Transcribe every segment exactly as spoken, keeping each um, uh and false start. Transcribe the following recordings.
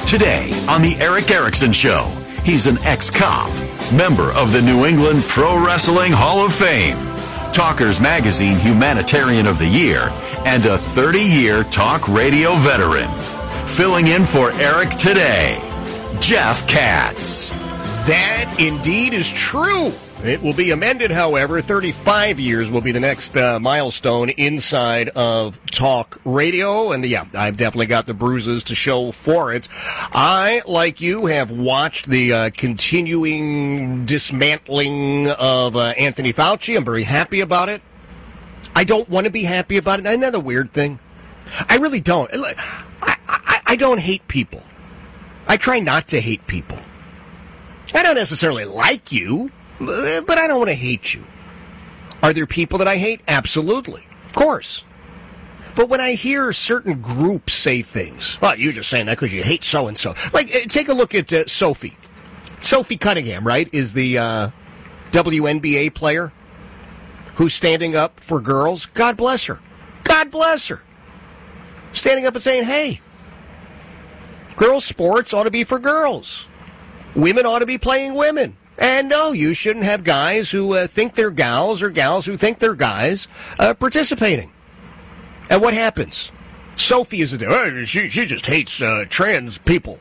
Today on The Eric Erickson Show, he's an ex-cop, member of the New England Pro Wrestling Hall of Fame, Talkers Magazine Humanitarian of the Year, and a thirty-year talk radio veteran. Filling in for Eric today, Jeff Katz. That indeed is true. It will be amended, however. thirty-five years will be the next uh, milestone inside of talk radio. And, yeah, I've definitely got the bruises to show for it. I, like you, have watched the uh, continuing dismantling of uh, Anthony Fauci. I'm very happy about it. I don't want to be happy about it. Isn't that a weird thing? I really don't. I, I, I don't hate people. I try not to hate people. I don't necessarily like you, but I don't want to hate you. Are there people that I hate? Absolutely. Of course. But when I hear certain groups say things, well, you're just saying that because you hate so-and-so. Like, take a look at uh, Sophie. Sophie Cunningham, right, is the uh, W N B A player who's standing up for girls. God bless her. God bless her. Standing up and saying, hey, girls' sports ought to be for girls. Women ought to be playing women. And no, you shouldn't have guys who uh, think they're gals or gals who think they're guys uh, participating. And what happens? Sophie is a oh, she she just hates uh, trans people.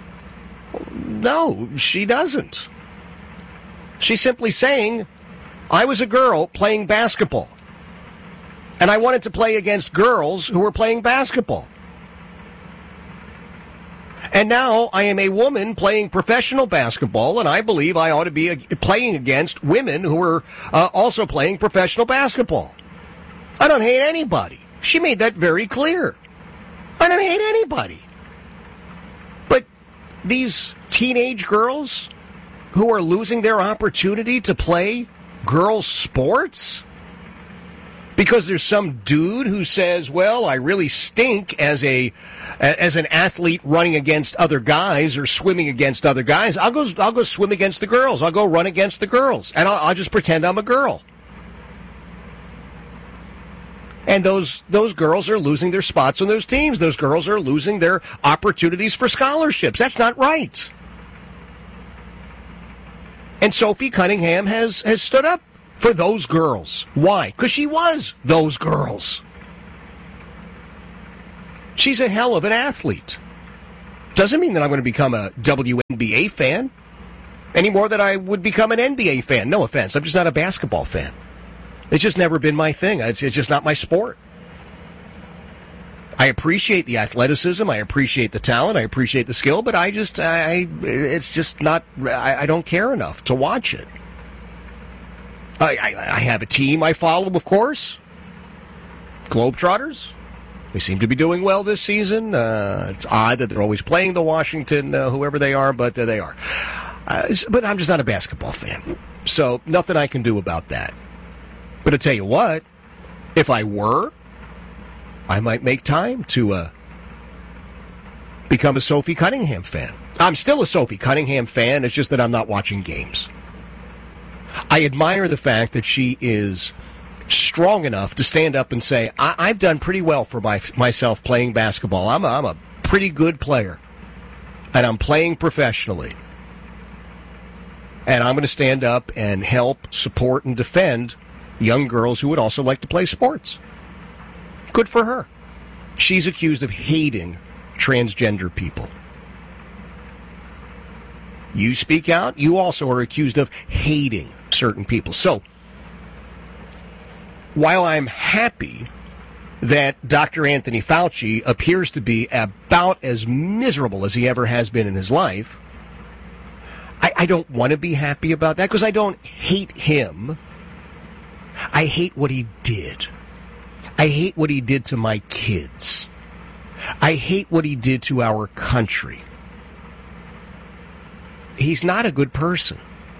No, she doesn't. She's simply saying, I was a girl playing basketball, and I wanted to play against girls who were playing basketball. And now I am a woman playing professional basketball, and I believe I ought to be playing against women who are uh, also playing professional basketball. I don't hate anybody. She made that very clear. I don't hate anybody. But these teenage girls who are losing their opportunity to play girls' sports because there's some dude who says, well, I really stink as a as an athlete running against other guys or swimming against other guys. I'll go I'll go swim against the girls. I'll go run against the girls. And I'll, I'll just pretend I'm a girl. And those those girls are losing their spots on those teams. Those girls are losing their opportunities for scholarships. That's not right. And Sophie Cunningham has, has stood up for those girls. Why? Because she was those girls. She's a hell of an athlete. Doesn't mean that I'm going to become a W N B A fan any more than I would become an N B A fan. No offense. I'm just not a basketball fan. It's just never been my thing. It's, it's just not my sport. I appreciate the athleticism. I appreciate the talent. I appreciate the skill. But I just, I, it's just not, I, I don't care enough to watch it. I, I, I have a team I follow, of course. Globetrotters. They seem to be doing well this season. Uh, it's odd that they're always playing the Washington, uh, whoever they are, but uh, they are. Uh, but I'm just not a basketball fan. So nothing I can do about that. But I tell you what, if I were, I might make time to uh, become a Sophie Cunningham fan. I'm still a Sophie Cunningham fan. It's just that I'm not watching games. I admire the fact that she is strong enough to stand up and say, I- I've done pretty well for my- myself playing basketball. I'm a, I'm a pretty good player, and I'm playing professionally. And I'm going to stand up and help, support, and defend young girls who would also like to play sports. Good for her. She's accused of hating transgender people. You speak out, you also are accused of hating certain people. So, while I'm happy that Doctor Anthony Fauci appears to be about as miserable as he ever has been in his life, I, I don't want to be happy about that because I don't hate him. I hate what he did. I hate what he did to my kids. I hate what he did to our country. He's not a good person.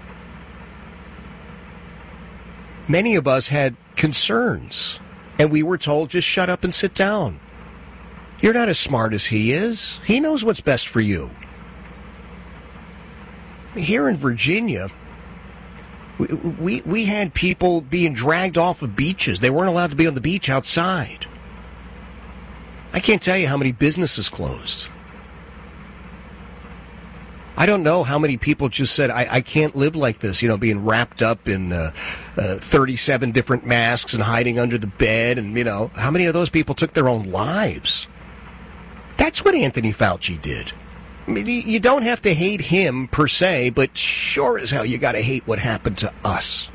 Many of us had concerns, and we were told, just shut up and sit down. You're not as smart as he is. He knows what's best for you. Here in Virginia, we, we, we had people being dragged off of beaches. They weren't allowed to be on the beach outside. I can't tell you how many businesses closed. I don't know how many people just said, I, I can't live like this, you know, being wrapped up in uh, uh, thirty-seven different masks and hiding under the bed. And, you know, how many of those people took their own lives? That's what Anthony Fauci did. I mean, you don't have to hate him per se, but sure as hell you got to hate what happened to us.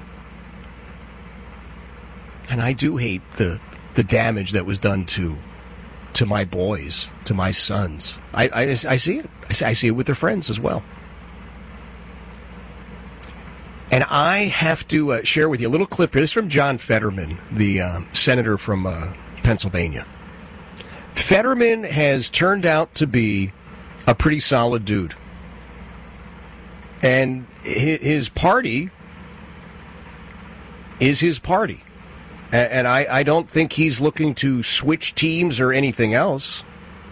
And I do hate the the damage that was done to to my boys, to my sons. I, I, I see it. I see, I see it with their friends as well. And I have to uh, share with you a little clip here. This is from John Fetterman, the uh, senator from uh, Pennsylvania. Fetterman has turned out to be a pretty solid dude. And his party is his party. And I, I don't think he's looking to switch teams or anything else.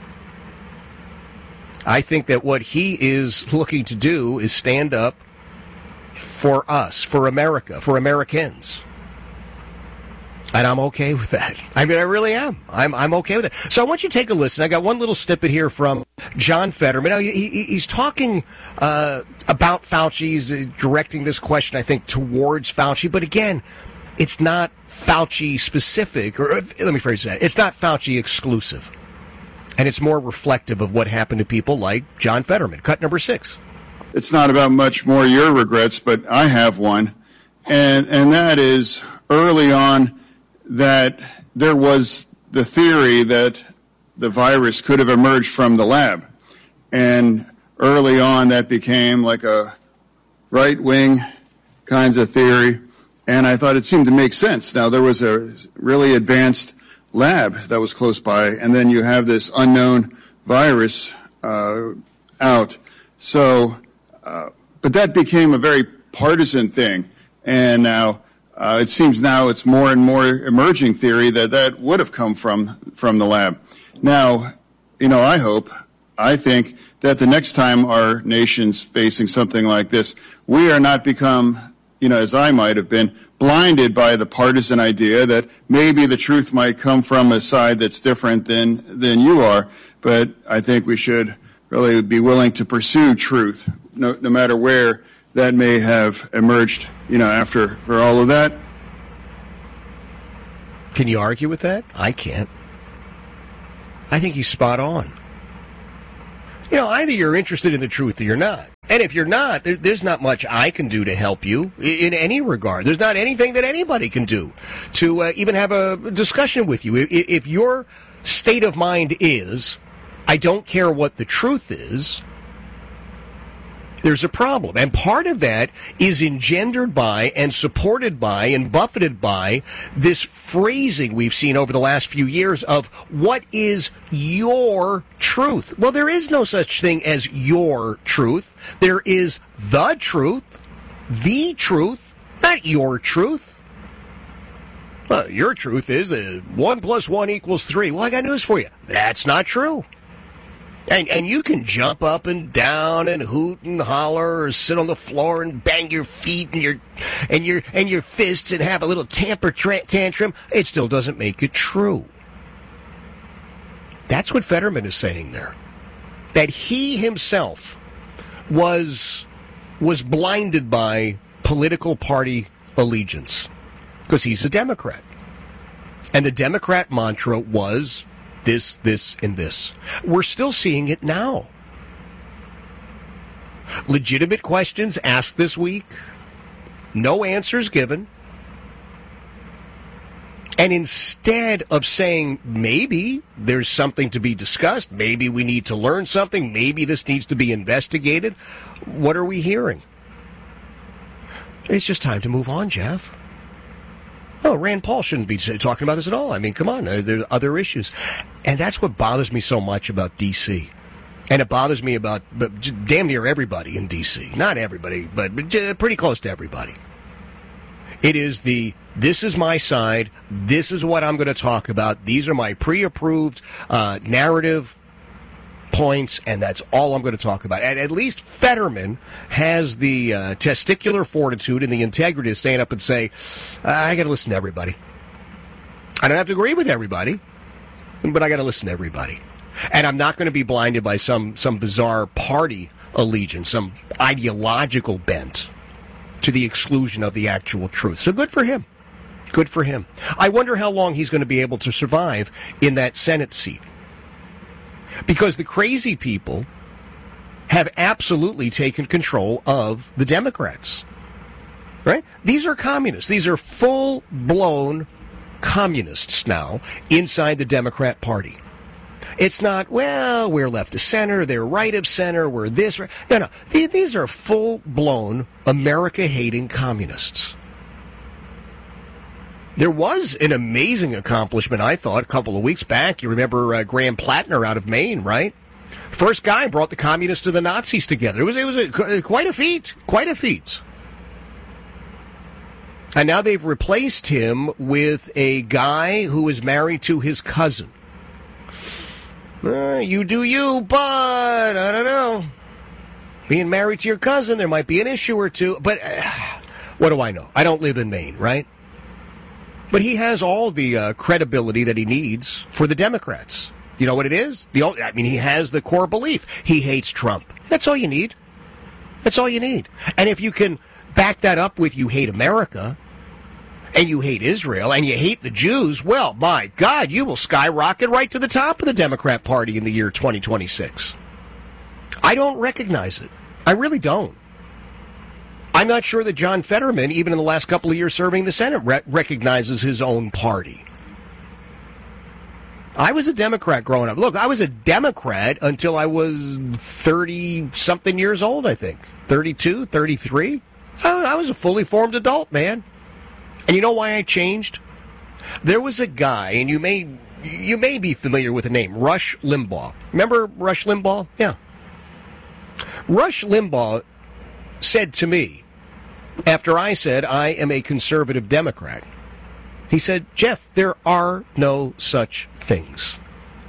I think that what he is looking to do is stand up for us, for America, for Americans. And I'm okay with that. I mean, I really am. I'm I'm okay with it. So I want you to take a listen. I got one little snippet here from John Fetterman. Now, he, he, he's talking uh, about Fauci. He's uh, directing this question, I think, towards Fauci. But again, it's not Fauci specific, or let me phrase that. It's not Fauci exclusive. And it's more reflective of what happened to people like John Fetterman. Cut number six. It's not about much more your regrets, but I have one. And and that is early on that there was the theory that the virus could have emerged from the lab. And early on that became like a right-wing kinds of theory. And I thought it seemed to make sense. Now, there was a really advanced lab that was close by, and then you have this unknown virus uh, out. So, uh, but that became a very partisan thing. And now uh, it seems now it's more and more emerging theory that that would have come from, from the lab. Now, you know, I hope, I think that the next time our nation's facing something like this, we are not become, you know, as I might have been, blinded by the partisan idea that maybe the truth might come from a side that's different than than you are. But I think we should really be willing to pursue truth, no, no matter where that may have emerged, you know, after for all of that. Can you argue with that? I can't. I think he's spot on. You know, either you're interested in the truth or you're not. And if you're not, there, there's not much I can do to help you in, in any regard. There's not anything that anybody can do to uh, even have a discussion with you. If, if your state of mind is, I don't care what the truth is, there's a problem. And part of that is engendered by and supported by and buffeted by this phrasing we've seen over the last few years of what is your truth? Well, there is no such thing as your truth. There is the truth, the truth, not your truth. Well, your truth is that one plus one equals three. Well, I got news for you. That's not true. And and you can jump up and down and hoot and holler or sit on the floor and bang your feet and your and your and your fists and have a little temper tra- tantrum. It still doesn't make it true. That's what Fetterman is saying there. That he himself was was blinded by political party allegiance because he's a Democrat. And the Democrat mantra was this, this, and this. We're still seeing it now. Legitimate questions asked this week. No answers given. And instead of saying, maybe there's something to be discussed, maybe we need to learn something, maybe this needs to be investigated, what are we hearing? It's just time to move on, Jeff. Oh, Rand Paul shouldn't be talking about this at all. I mean, come on, there are other issues. And that's what bothers me so much about D C. And it bothers me about but damn near everybody in D C. Not everybody, but pretty close to everybody. It is the, this is my side, this is what I'm going to talk about, these are my pre-approved uh, narrative points, and that's all I'm going to talk about. And at least Fetterman has the uh, testicular fortitude and the integrity to stand up and say, I got to listen to everybody. I don't have to agree with everybody, but I got to listen to everybody. And I'm not going to be blinded by some, some bizarre party allegiance, some ideological bent to the exclusion of the actual truth. So good for him. Good for him. I wonder how long he's going to be able to survive in that Senate seat. Because the crazy people have absolutely taken control of the Democrats. Right? These are communists. These are full-blown communists now inside the Democrat Party. It's not, well, we're left of center, they're right of center, we're this. No, no. These are full-blown America-hating communists. There was an amazing accomplishment, I thought, a couple of weeks back. You remember uh, Graham Plattner out of Maine, right? First guy brought the communists and the Nazis together. It was, it was a, quite a feat, quite a feat. And now they've replaced him with a guy who is married to his cousin. Uh, you do you, but I don't know. Being married to your cousin, there might be an issue or two. But uh, what do I know? I don't live in Maine, right? But he has all the uh, credibility that he needs for the Democrats. You know what it is? The I mean, he has the core belief. He hates Trump. That's all you need. That's all you need. And if you can back that up with you hate America, and you hate Israel, and you hate the Jews, well, my God, you will skyrocket right to the top of the Democrat Party in the year twenty twenty-six. I don't recognize it. I really don't. I'm not sure that John Fetterman, even in the last couple of years serving the Senate, re- recognizes his own party. I was a Democrat growing up. Look, I was a Democrat until I was thirty-something years old, I think. thirty-two, thirty-three. I, I was a fully formed adult, man. And you know why I changed? There was a guy, and you may you may be familiar with the name, Rush Limbaugh. Remember Rush Limbaugh? Yeah. Rush Limbaugh said to me, after I said I am a conservative Democrat, he said, Jeff, there are no such things.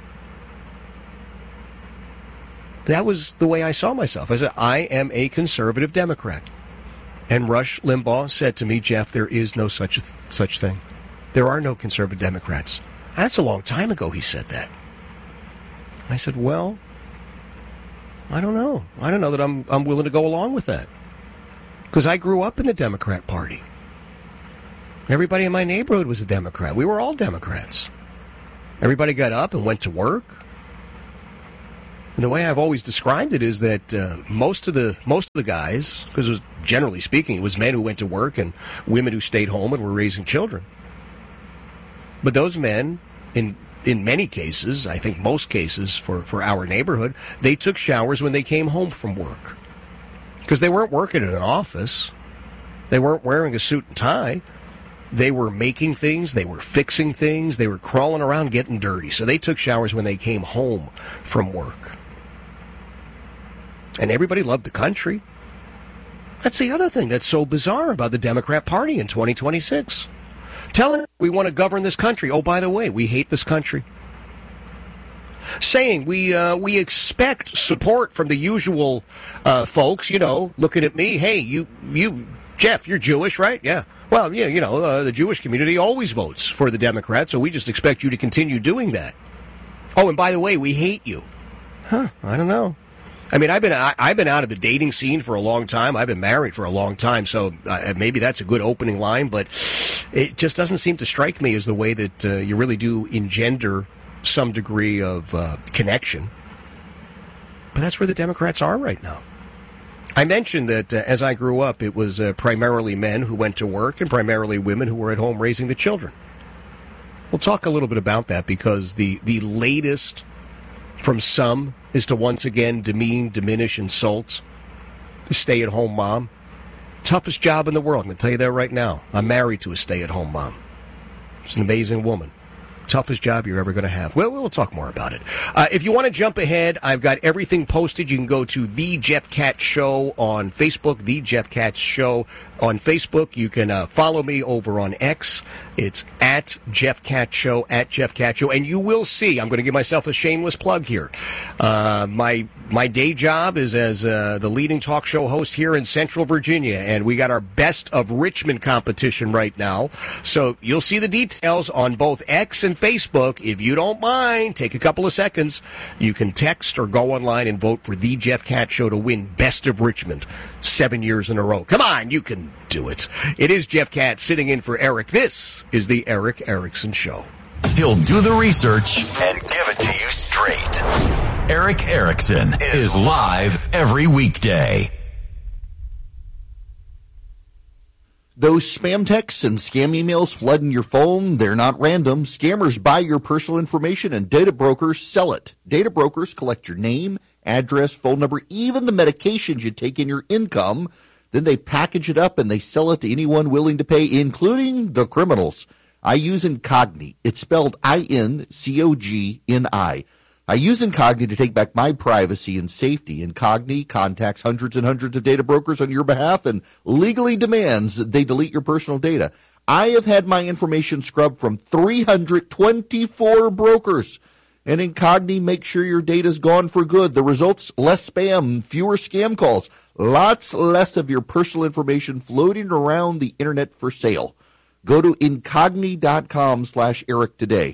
That was the way I saw myself. I said, I am a conservative Democrat. And Rush Limbaugh said to me, Jeff, there is no such a th- such thing. There are no conservative Democrats. That's a long time ago he said that. I said, well, I don't know. I don't know that I'm I'm willing to go along with that. Because I grew up in the Democrat Party. Everybody in my neighborhood was a Democrat. We were all Democrats. Everybody got up and went to work. And the way I've always described it is that uh, most of the most of the guys, because it was, generally speaking, it was men who went to work and women who stayed home and were raising children. But those men, in in many cases, I think most cases for, for our neighborhood, they took showers when they came home from work. Because they weren't working in an office. They weren't wearing a suit and tie. They were making things. They were fixing things. They were crawling around getting dirty. So they took showers when they came home from work. And everybody loved the country. That's the other thing that's so bizarre about the Democrat Party in twenty twenty-six. Telling we want to govern this country. Oh, by the way, we hate this country. Saying we uh, we expect support from the usual uh, folks, you know, looking at me. Hey, you, you, Jeff, you're Jewish, right? Yeah. Well, yeah, you know, uh, the Jewish community always votes for the Democrats, so we just expect you to continue doing that. Oh, and by the way, we hate you. Huh, I don't know. I mean, I've been I, I've been out of the dating scene for a long time. I've been married for a long time, so uh, maybe that's a good opening line, but it just doesn't seem to strike me as the way that uh, you really do engender some degree of uh, connection. But that's where the Democrats are right now. I mentioned that uh, as I grew up, it was uh, primarily men who went to work and primarily women who were at home raising the children. We'll talk a little bit about that because the, the latest from some is to once again demean, diminish, insult the stay-at-home mom. Toughest job in the world. I'm going to tell you that right now. I'm married to a stay-at-home mom. She's an amazing woman. Toughest job you're ever going to have. Well, we'll talk more about it. Uh, if you want to jump ahead, I've got everything posted. You can go to The Jeff Katz Show on Facebook, The Jeff Katz Show on Facebook. You can uh, follow me over on X. It's at Jeff Katz Show, at Jeff Katz Show. And you will see, I'm going to give myself a shameless plug here. Uh, my my day job is as uh, the leading talk show host here in Central Virginia. And we got our Best of Richmond competition right now. So you'll see the details on both X and Facebook. If you don't mind, take a couple of seconds. You can text or go online and vote for The Jeff Katz Show to win Best of Richmond seven years in a row. Come on, you can do it. It is Jeff Katz sitting in for Eric. This is the Eric Erickson Show. He'll do the research and give it to you straight. Eric Erickson is live every weekday. Those spam texts and scam emails flooding your phone, they're not random. Scammers buy your personal information and data brokers sell it. Data brokers collect your name, address, phone number, even the medications you take in your income. Then they package it up and they sell it to anyone willing to pay, including the criminals. I use Incogni. It's spelled I N C O G N I. I use Incogni to take back my privacy and safety. Incogni contacts hundreds and hundreds of data brokers on your behalf and legally demands that they delete your personal data. I have had my information scrubbed from three hundred twenty-four brokers. And Incogni makes sure your data's gone for good. The results, less spam, fewer scam calls, lots less of your personal information floating around the internet for sale. Go to Incogni.com slash Eric today.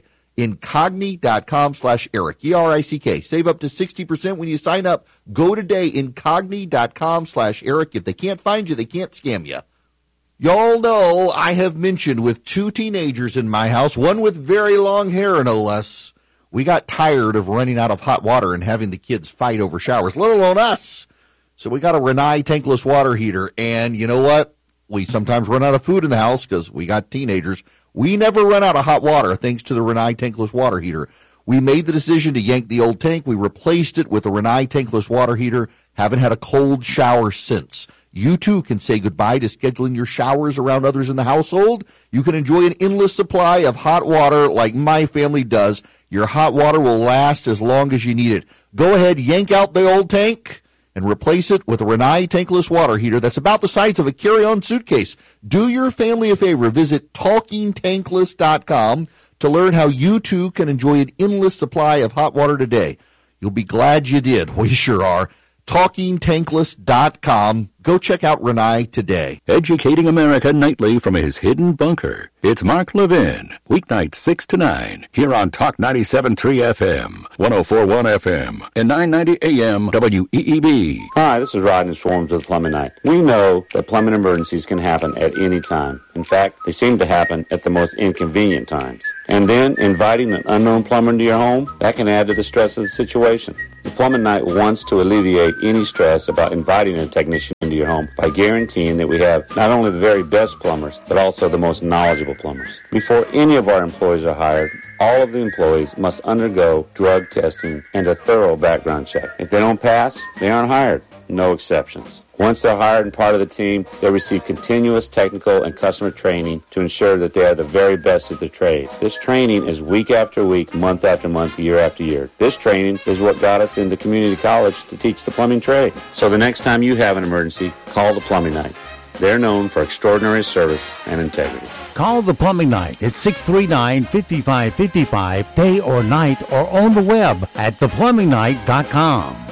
Incogni.com slash Eric, E R I C K. Save up to sixty percent when you sign up. Go today, Incogni.com slash Eric. If they can't find you, they can't scam you. Y'all know I have mentioned with two teenagers in my house, one with very long hair, no less. We got tired of running out of hot water and having the kids fight over showers, let alone us. So we got a Rinnai tankless water heater. And you know what? We sometimes run out of food in the house because we got teenagers. We never run out of hot water thanks to the Rinnai tankless water heater. We made the decision to yank the old tank. We replaced it with a Rinnai tankless water heater. Haven't had a cold shower since. You too can say goodbye to scheduling your showers around others in the household. You can enjoy an endless supply of hot water like my family does. Your hot water will last as long as you need it. Go ahead, yank out the old tank and replace it with a Rinnai tankless water heater that's about the size of a carry-on suitcase. Do your family a favor. Visit talking tankless dot com to learn how you too can enjoy an endless supply of hot water today. You'll be glad you did. We sure are. talking tankless dot com. Go check out Rinnai today. Educating America nightly from his hidden bunker. It's Mark Levin. Weeknights six to nine. Here on Talk ninety-seven point three F M, one oh four point one F M, and nine ninety A M W E E B. Hi, this is Rodney Swarms with Plumbing Night. We know that plumbing emergencies can happen at any time. In fact, they seem to happen at the most inconvenient times. And then inviting an unknown plumber into your home, that can add to the stress of the situation. The Plumbing Night wants to alleviate any stress about inviting a technician into your home by guaranteeing that we have not only the very best plumbers, but also the most knowledgeable plumbers. Before any of our employees are hired, all of the employees must undergo drug testing and a thorough background check. If they don't pass, they aren't hired. No exceptions. Once they're hired and part of the team, they receive continuous technical and customer training to ensure that they are the very best at their trade. This training is week after week, month after month, year after year. This training is what got us into community college to teach the plumbing trade. So the next time you have an emergency, call the Plumbing Night. They're known for extraordinary service and integrity. Call the Plumbing Night at six three nine, five five five five, day or night, or on the web at the plumbing night dot com.